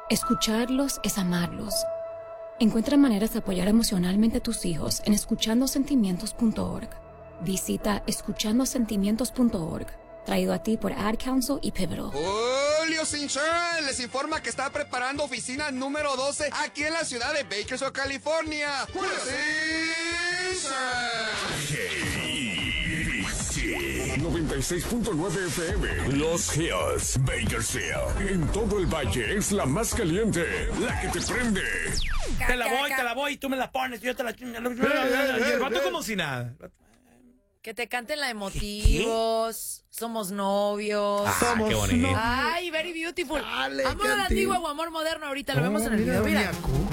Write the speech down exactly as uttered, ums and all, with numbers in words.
Escucharlos es amarlos. Encuentra maneras de apoyar emocionalmente a tus hijos en escuchando sentimientos punto org. Visita escuchando sentimientos punto org. Traído a ti por Ad Council y Pivotal. Julio Insurance les informa que está preparando oficina número doce aquí en la ciudad de Bakersfield, California. Julio Insurance. noventa y seis punto nueve F M. Los Hills, Bakersfield. En todo el valle es la más caliente, la que te prende. Te la voy, te la voy, tú me la pones, yo te la... Y el vato como si nada. Que te canten la emotivos. ¿Qué? Somos novios. Ah, Somos qué bonito. Ay, very beautiful. Dale, amor a la antigua o amor moderno, ahorita lo vemos en el video. Mira.